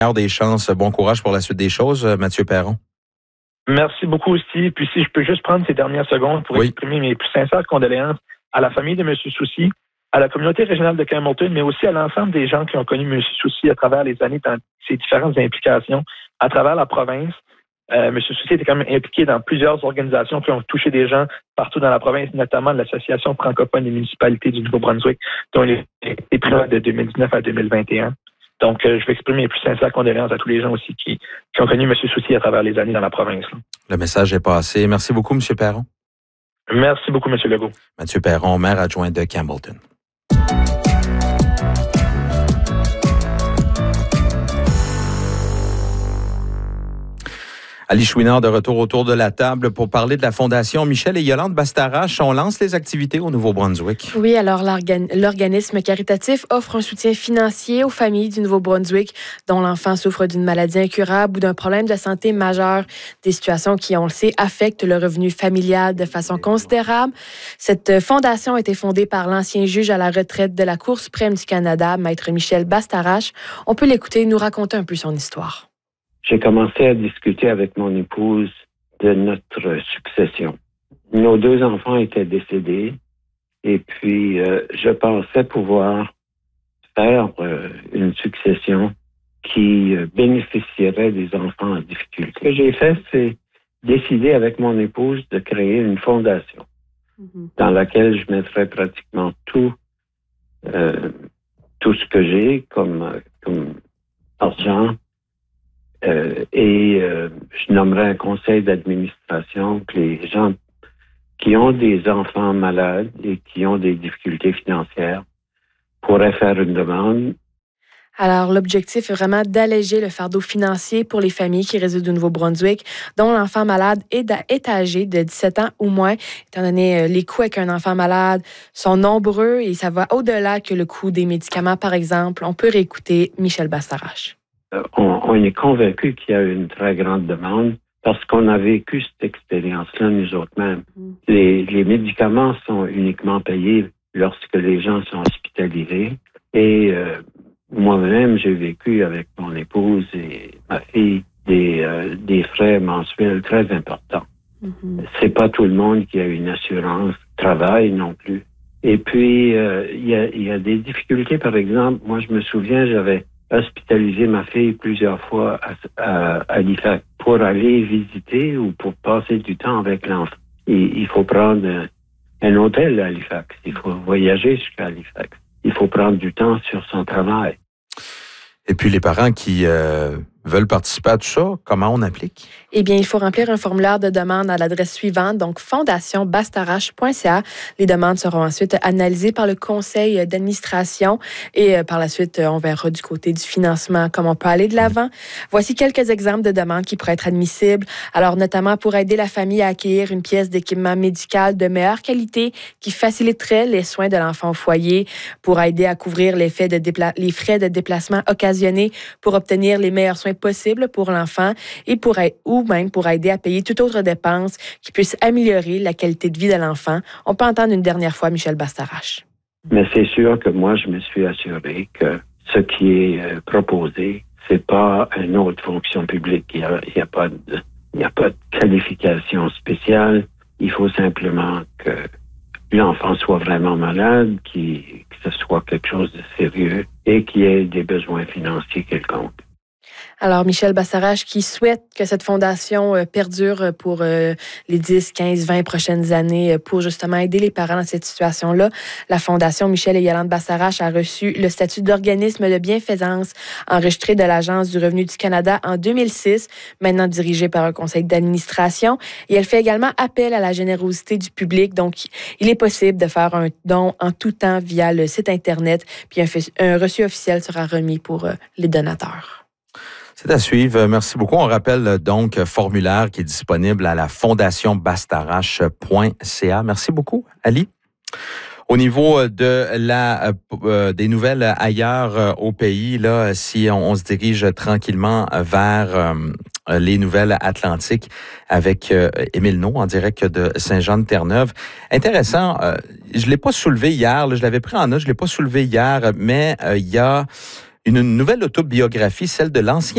Des chances. Bon courage pour la suite des choses, Mathieu Perron. Merci beaucoup aussi. Puis si je peux juste prendre ces dernières secondes pour exprimer mes plus sincères condoléances à la famille de M. Soucy, à la communauté régionale de Campbellton, mais aussi à l'ensemble des gens qui ont connu M. Soucy à travers les années dans ses différentes implications à travers la province. M. Soucy était quand même impliqué dans plusieurs organisations qui ont touché des gens partout dans la province, notamment l'Association francophone des municipalités du Nouveau-Brunswick, dont il est président de 2019 à 2021. Donc, je vais exprimer mes plus sincères condoléances à tous les gens aussi qui ont connu M. Soucy à travers les années dans la province. Là. Le message est passé. Merci beaucoup, M. Perron. Merci beaucoup, M. Legault. Mathieu Perron, maire adjoint de Campbellton. Ali Chouinard de retour autour de la table pour parler de la Fondation Michel et Yolande Bastarache. On lance les activités au Nouveau-Brunswick. Oui, alors l'organisme caritatif offre un soutien financier aux familles du Nouveau-Brunswick dont l'enfant souffre d'une maladie incurable ou d'un problème de santé majeur. Des situations qui, on le sait, affectent le revenu familial de façon considérable. Cette fondation a été fondée par l'ancien juge à la retraite de la Cour suprême du Canada, Maître Michel Bastarache. On peut l'écouter nous raconter un peu son histoire. J'ai commencé à discuter avec mon épouse de notre succession. Nos 2 enfants étaient décédés et puis je pensais pouvoir faire une succession qui bénéficierait des enfants en difficulté. Ce que j'ai fait, c'est décider avec mon épouse de créer une fondation dans laquelle je mettrais pratiquement tout ce que j'ai comme argent. Je nommerai un conseil d'administration que les gens qui ont des enfants malades et qui ont des difficultés financières pourraient faire une demande. Alors, l'objectif est vraiment d'alléger le fardeau financier pour les familles qui résident au Nouveau-Brunswick, dont l'enfant malade est âgé de 17 ans ou moins, étant donné les coûts avec un enfant malade sont nombreux et ça va au-delà que le coût des médicaments, par exemple. On peut réécouter Michel Bastarache. On est convaincu qu'il y a une très grande demande parce qu'on a vécu cette expérience-là nous autres mêmes. Les médicaments sont uniquement payés lorsque les gens sont hospitalisés. Et moi-même, j'ai vécu avec mon épouse et ma fille des frais mensuels très importants. C'est pas tout le monde qui a une assurance travail non plus. Et puis, il y a des difficultés. Par exemple, moi, je me souviens, j'avais hospitaliser ma fille plusieurs fois à Halifax pour aller visiter ou pour passer du temps avec l'enfant. Il faut prendre un hôtel à Halifax. Il faut voyager jusqu'à Halifax. Il faut prendre du temps sur son travail. Et puis les parents qui veulent participer à tout ça, comment on applique? Eh bien, il faut remplir un formulaire de demande à l'adresse suivante, donc fondationbastarache.ca. Les demandes seront ensuite analysées par le conseil d'administration et par la suite, on verra du côté du financement comment on peut aller de l'avant. Voici quelques exemples de demandes qui pourraient être admissibles. Alors, notamment pour aider la famille à acquérir une pièce d'équipement médical de meilleure qualité qui faciliterait les soins de l'enfant au foyer, pour aider à couvrir les frais de déplacement occasionnés pour obtenir les meilleurs soins possibles pour l'enfant et ou même pour aider à payer toute autre dépense qui puisse améliorer la qualité de vie de l'enfant. On peut entendre une dernière fois Michel Bastarache. Mais c'est sûr que moi, je me suis assuré que ce qui est proposé, c'est pas une autre fonction publique. Il y a pas de qualification spéciale. Il faut simplement que l'enfant soit vraiment malade, que ce soit quelque chose de sérieux et qu'il y ait des besoins financiers quelconques. Alors, Michel Bastarache qui souhaite que cette fondation perdure pour les 10, 15, 20 prochaines années pour justement aider les parents dans cette situation-là. La Fondation Michel et Yolande Bastarache a reçu le statut d'organisme de bienfaisance enregistré de l'Agence du revenu du Canada en 2006, maintenant dirigée par un conseil d'administration. Et elle fait également appel à la générosité du public. Donc, il est possible de faire un don en tout temps via le site Internet. Puis un reçu officiel sera remis pour les donateurs. C'est à suivre. Merci beaucoup. On rappelle donc formulaire qui est disponible à la fondationbastarache.ca. Merci beaucoup, Ali. Au niveau de des nouvelles ailleurs au pays, là, si on se dirige tranquillement vers les nouvelles Atlantiques avec Émile Naud en direct de Saint-Jean-de-Terre-Neuve. Intéressant, je l'ai pas soulevé hier, là, je l'avais pris en note, je l'ai pas soulevé hier, mais il y a une nouvelle autobiographie, celle de l'ancien